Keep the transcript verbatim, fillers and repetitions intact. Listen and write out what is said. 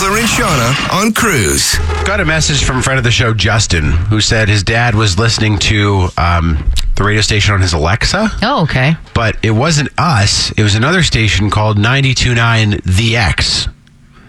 Sickler and Shauna on Cruise. Got a message from a friend of the show, Justin, who said his dad was listening to um, the radio station on his Alexa. Oh, okay. But it wasn't us. It was another station called ninety-two point nine The X.